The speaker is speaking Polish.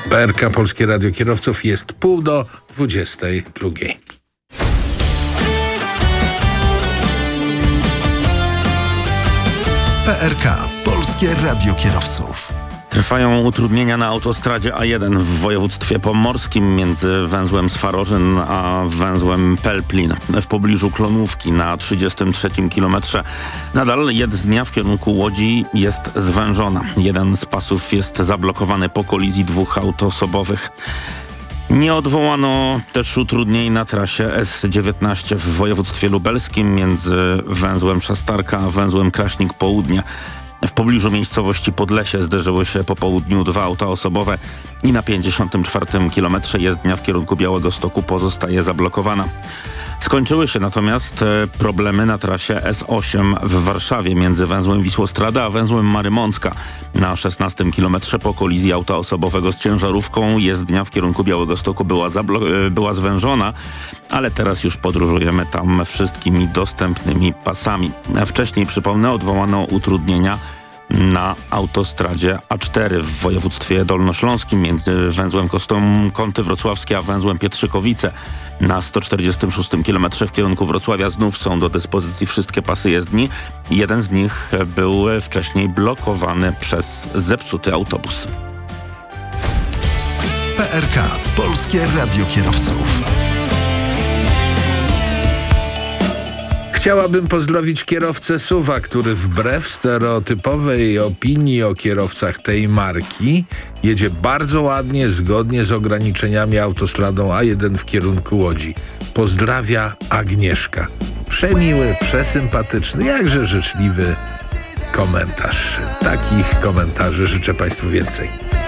PRK Polskie Radio Kierowców jest 11:30. PRK Polskie Radio Kierowców. Trwają utrudnienia na autostradzie A1 w województwie pomorskim między węzłem Swarożyn a węzłem Pelplin w pobliżu Klonówki na 33 kilometrze. Nadal jezdnia w kierunku Łodzi jest zwężona. Jeden z pasów jest zablokowany po kolizji dwóch aut osobowych. Nie odwołano też utrudnień na trasie S19 w województwie lubelskim między węzłem Szastarka a węzłem Kraśnik Południe. W pobliżu miejscowości Podlesie zderzyły się po południu dwa auta osobowe i na 54 kilometrze jezdnia w kierunku Białegostoku pozostaje zablokowana. Skończyły się natomiast problemy na trasie S8 w Warszawie między węzłem Wisłostrada a węzłem Marymącka. Na 16 kilometrze po kolizji auta osobowego z ciężarówką jezdnia w kierunku Białegostoku była zwężona, ale teraz już podróżujemy tam wszystkimi dostępnymi pasami. Wcześniej, przypomnę, odwołano utrudnienia na autostradzie A4 w województwie dolnośląskim między węzłem Kąty Wrocławskie a węzłem Pietrzykowice. Na 146 km w kierunku Wrocławia znów są do dyspozycji wszystkie pasy jezdni. Jeden z nich był wcześniej blokowany przez zepsuty autobus. PRK Polskie Radio Kierowców. Chciałabym pozdrowić kierowcę SUV-a, który wbrew stereotypowej opinii o kierowcach tej marki jedzie bardzo ładnie, zgodnie z ograniczeniami autostradą A1 w kierunku Łodzi. Pozdrawia Agnieszka. Przemiły, przesympatyczny, jakże życzliwy komentarz. Takich komentarzy życzę Państwu więcej.